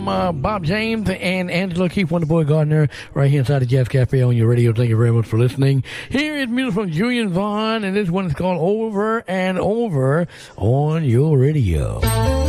Bob James and Angela Keith, Wonderboy Gardner, right here inside the Jazz Cafe on your radio. Thank you very much for listening. Here is music from Julian Vaughn, and this one is called Over and Over on your radio.